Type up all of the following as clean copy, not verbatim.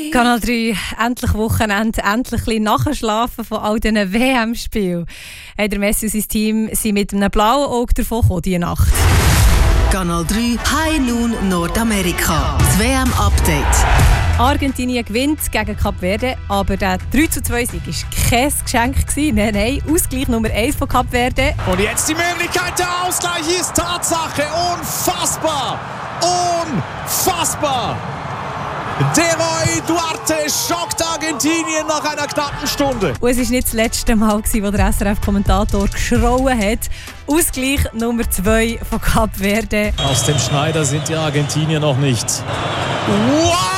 Kanal 3, endlich Wochenende, endlich ein bisschen nachschlafen von all diesen WM-Spielen. Hey, der Messi und sein Team sind mit einem blauen Auge davon gekommen, diese Nacht. Kanal 3 High Noon Nordamerika. Das WM-Update. Argentinien gewinnt gegen Kap Verde, aber der 3:2-Sieg war kein Geschenk. Nein, Ausgleich Nummer 1 von Kap Verde. Und jetzt die Möglichkeit, der Ausgleich ist Tatsache. Unfassbar! Unfassbar! De Roy Duarte schockt Argentinien nach einer knappen Stunde. Und es war nicht das letzte Mal, wo der SRF-Kommentator geschrauen hat. Ausgleich Nummer 2 von Kap Verde. Aus dem Schneider sind die Argentinier noch nicht. Wow!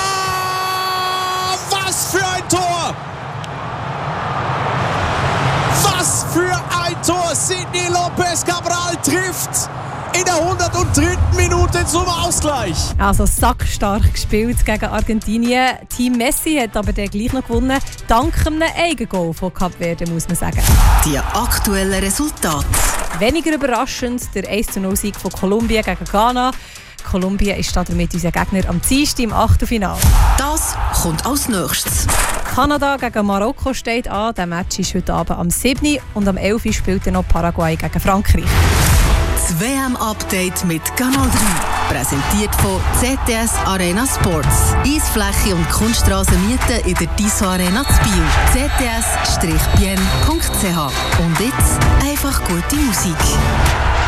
Was für ein Tor! Was für ein Tor! Sidney López Cabral trifft in der 103. Minute zum Ausgleich. Also sackstark gespielt gegen Argentinien. Team Messi hat aber den gleich noch gewonnen, dank einem Eigengoal von Kap Verde, muss man sagen. Die aktuellen Resultate. Weniger überraschend der 1:0-Sieg von Kolumbien gegen Ghana. Kolumbien ist damit unser Gegner am Dienstag im Achtelfinale. Das kommt als nächstes. Kanada gegen Marokko steht an. Der Match ist heute Abend am 7. und am 11. spielt noch Paraguay gegen Frankreich. Das WM-Update mit Kanal 3. Präsentiert von ZDS Arena Sports. Eisfläche und Kunststraße mieten in der Tissot Arena zu Biel. zds-bien.ch. Und jetzt einfach gute Musik.